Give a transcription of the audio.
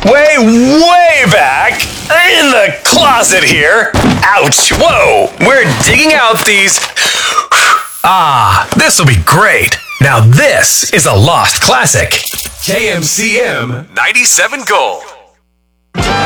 way back in the closet here. Ouch, whoa, we're digging out these. This will be great. Now this is a lost classic. KMCM 97 Gold.